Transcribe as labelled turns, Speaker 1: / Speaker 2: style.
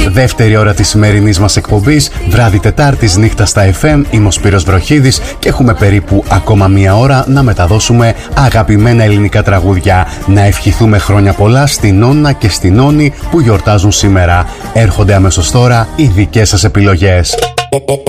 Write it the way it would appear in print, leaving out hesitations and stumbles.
Speaker 1: Δεύτερη ώρα της σημερινής μας εκπομπής, βράδυ Τετάρτης, νύχτα στα FM. Είμαι ο Σπύρος Βροχίδης και έχουμε περίπου ακόμα μία ώρα να μεταδώσουμε αγαπημένα ελληνικά τραγούδια. Να ευχηθούμε χρόνια πολλά στην Όνα και στην Όνη που γιορτάζουν σήμερα. Έρχονται αμέσως τώρα οι δικές σας επιλογές.